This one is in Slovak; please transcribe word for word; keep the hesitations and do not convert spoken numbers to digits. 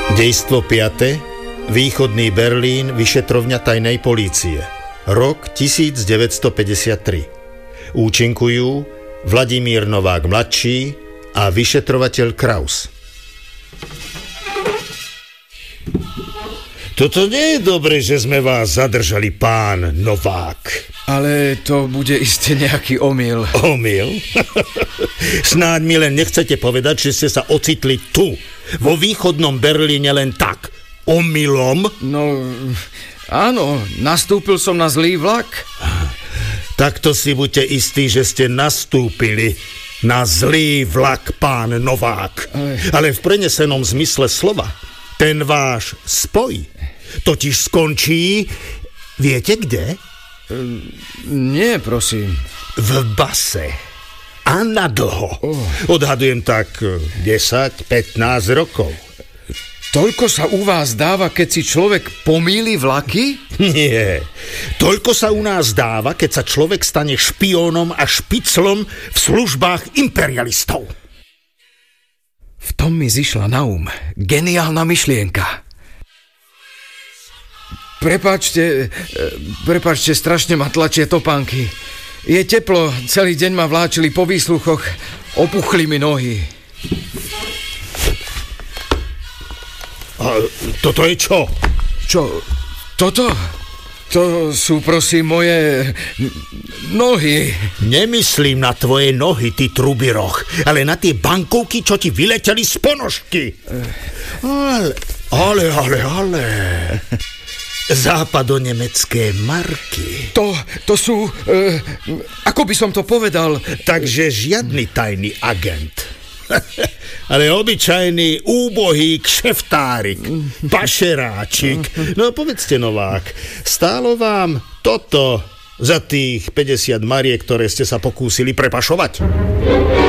Dejstvo piate. Východný Berlín, vyšetrovňa tajnej polície. Rok devätnásťstopäťdesiattri. Účinkujú Vladimír Novák mladší a vyšetrovateľ Kraus. Toto nie je dobre, že sme vás zadržali, pán Novák. Ale to bude iste nejaký omyl. Omyl? Snáď mi len nechcete povedať, že ste sa ocitli tu, vo východnom Berlíne len tak, omylom? No, áno, nastúpil som na zlý vlak. Takto si buďte istí, že ste nastúpili na zlý vlak, pán Novák. Ale v prenesenom zmysle slova. Ten váš spoj totiž skončí, viete kde? Nie, prosím. V base. A na dlho. Oh. Odhadujem tak desať pätnásť rokov. Toľko sa u vás dáva, keď si človek pomýli vlaky? Nie. Toľko sa u nás dáva, keď sa človek stane špiónom a špiclom v službách imperialistov. V tom mi zišla na um geniálna myšlienka. Prepáčte, prepáčte, strašne ma tlačia topánky. Je teplo, celý deň ma vláčili po výsluchoch, opuchli mi nohy. A toto je čo? Čo? Toto? To sú, prosím, moje nohy. Nemyslím na tvoje nohy, ty trubiroch, ale na tie bankovky, čo ti vyleteli z ponožky. Ale, ale, ale, ale... Západonemecké marky. To, to sú... Uh, ako by som to povedal? Takže žiadny tajný agent. Ale obyčajný, úbohý kšeftárik, pašeráčik. No povedzte, Novák, stálo vám toto za tých päťdesiat mariek, ktoré ste sa pokúsili prepašovať?